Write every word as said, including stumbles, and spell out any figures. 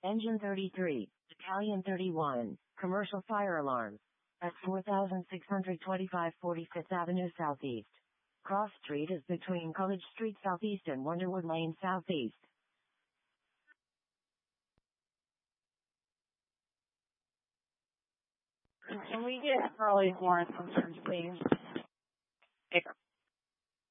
Engine thirty-three, Battalion thirty-one, Commercial Fire Alarms. At four thousand six hundred twenty-five forty-fifth Avenue Southeast. Cross Street is between College Street Southeast and Wonderwood Lane Southeast. Can we get Carly Lawrence on search, please?